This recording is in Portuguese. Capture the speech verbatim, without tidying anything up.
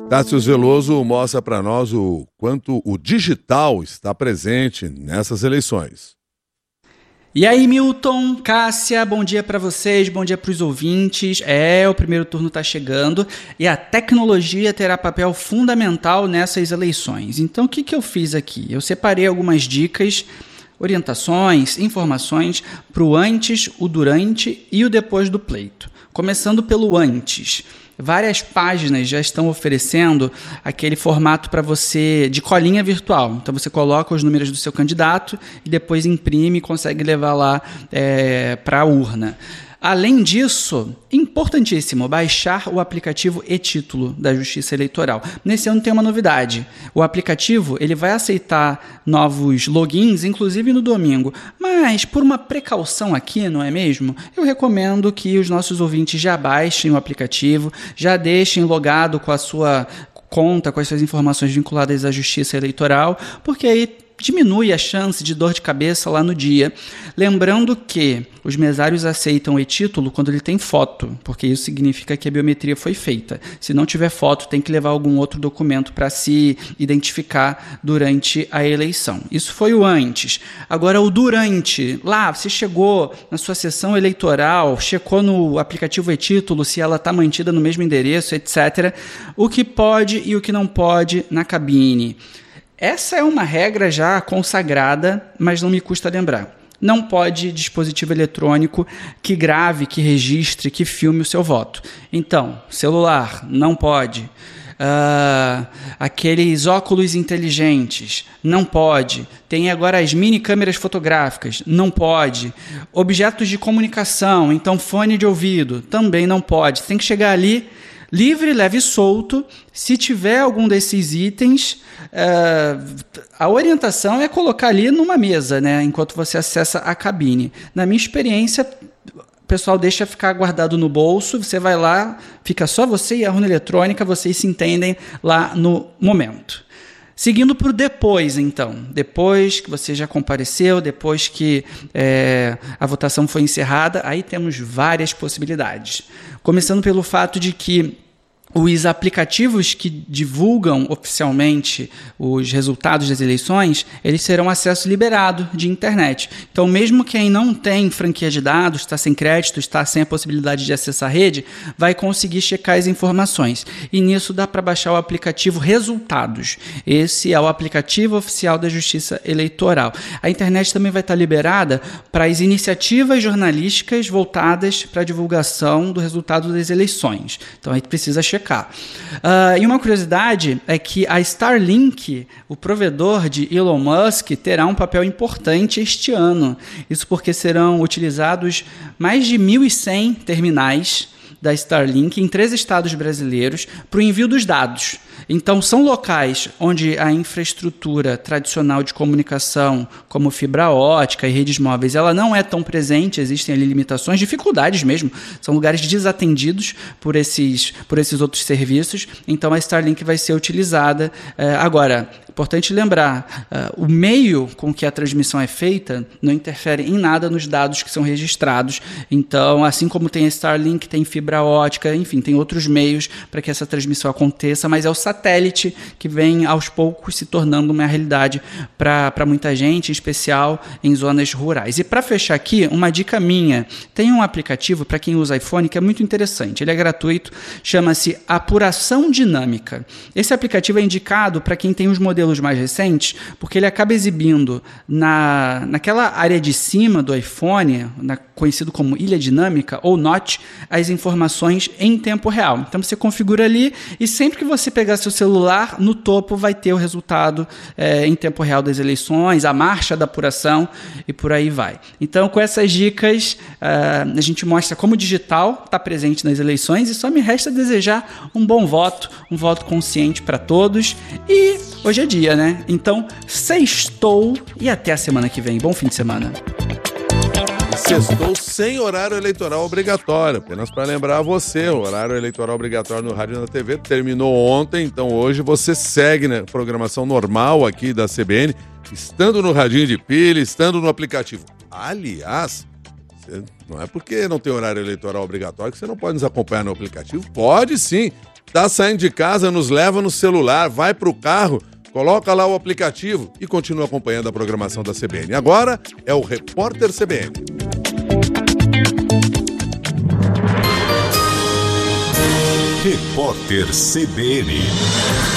Tássio Veloso mostra para nós o quanto o digital está presente nessas eleições. E aí, Milton, Cássia, bom dia para vocês, bom dia para os ouvintes. É, o primeiro turno está chegando e a tecnologia terá papel fundamental nessas eleições. Então, o que, que eu fiz aqui? Eu separei algumas dicas, orientações, informações para o antes, o durante e o depois do pleito. Começando pelo antes. Várias páginas já estão oferecendo aquele formato para você de colinha virtual. Então você coloca os números do seu candidato e depois imprime e consegue levar lá é, para a urna. Além disso, importantíssimo, baixar o aplicativo e-Título da Justiça Eleitoral. Nesse ano tem uma novidade. O aplicativo ele vai aceitar novos logins, inclusive no domingo. Mas, por uma precaução aqui, não é mesmo? Eu recomendo que os nossos ouvintes já baixem o aplicativo, já deixem logado com a sua conta, com as suas informações vinculadas à Justiça Eleitoral, porque aí diminui a chance de dor de cabeça lá no dia. Lembrando que os mesários aceitam o e-Título quando ele tem foto, porque isso significa que a biometria foi feita. Se não tiver foto, tem que levar algum outro documento para se identificar durante a eleição. Isso foi o antes. Agora, o durante. Lá, você chegou na sua sessão eleitoral, checou no aplicativo e-Título se ela está mantida no mesmo endereço, etcétera. O que pode e o que não pode na cabine. Essa é uma regra já consagrada, mas não me custa lembrar. Não pode dispositivo eletrônico que grave, que registre, que filme o seu voto. Então, celular, não pode. Uh, aqueles óculos inteligentes, não pode. Tem agora as mini câmeras fotográficas, não pode. Objetos de comunicação, então fone de ouvido, também não pode. Tem que chegar ali livre, leve e solto. Se tiver algum desses itens, uh, a orientação é colocar ali numa mesa, né, enquanto você acessa a cabine. Na minha experiência, o pessoal deixa ficar guardado no bolso, você vai lá, fica só você e a urna eletrônica, vocês se entendem lá no momento. Seguindo para o depois, então. Depois que você já compareceu, depois que é, a votação foi encerrada, aí temos várias possibilidades. Começando pelo fato de que os aplicativos que divulgam oficialmente os resultados das eleições, eles serão acesso liberado de internet. Então, mesmo quem não tem franquia de dados, está sem crédito, está sem a possibilidade de acessar a rede, vai conseguir checar as informações. E nisso dá para baixar o aplicativo Resultados. Esse é o aplicativo oficial da Justiça Eleitoral. A internet também vai estar liberada para as iniciativas jornalísticas voltadas para a divulgação do resultado das eleições. Então, a gente precisa checar. Uh, e uma curiosidade é que a Starlink, o provedor de Elon Musk, terá um papel importante este ano. Isso porque serão utilizados mais de mil e cem terminais da Starlink em três estados brasileiros para o envio dos dados. Então, são locais onde a infraestrutura tradicional de comunicação, como fibra ótica e redes móveis, ela não é tão presente, existem ali limitações, dificuldades mesmo, são lugares desatendidos por esses, por esses outros serviços, então a Starlink vai ser utilizada. É, agora, importante lembrar, uh, o meio com que a transmissão é feita não interfere em nada nos dados que são registrados, então, assim como tem a Starlink, tem fibra ótica, enfim, tem outros meios para que essa transmissão aconteça, mas é o satélite que vem aos poucos se tornando uma realidade para muita gente, em especial em zonas rurais. E para fechar aqui, uma dica minha, tem um aplicativo para quem usa iPhone que é muito interessante, ele é gratuito, chama-se Apuração Dinâmica. Esse aplicativo é indicado para quem tem os modelos mais recentes, porque ele acaba exibindo na, naquela área de cima do iPhone, na, conhecido como Ilha Dinâmica ou Notch, as informações em tempo real. Então você configura ali e sempre que você pegar seu celular, no topo vai ter o resultado é, em tempo real das eleições, a marcha da apuração e por aí vai. Então, com essas dicas, uh, a gente mostra como o digital está presente nas eleições e só me resta desejar um bom voto, um voto consciente para todos. E hoje é dia, né? Então, sextou e até a semana que vem. Bom fim de semana. Sextou sem horário eleitoral obrigatório. Apenas para lembrar você, o horário eleitoral obrigatório no rádio e na T V terminou ontem, então hoje você segue na programação normal aqui da C B N, estando no radinho de pilha, estando no aplicativo. Aliás, não é porque não tem horário eleitoral obrigatório que você não pode nos acompanhar no aplicativo. Pode sim. tá saindo de casa, nos leva no celular, vai pro carro, coloca lá o aplicativo e continua acompanhando a programação da C B N. Agora é o Repórter C B N. Repórter C B N.